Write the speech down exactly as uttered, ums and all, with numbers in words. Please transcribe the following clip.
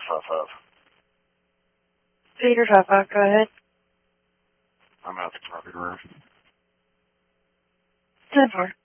five five. Peter five five, go ahead. I'm out the property room. ten four.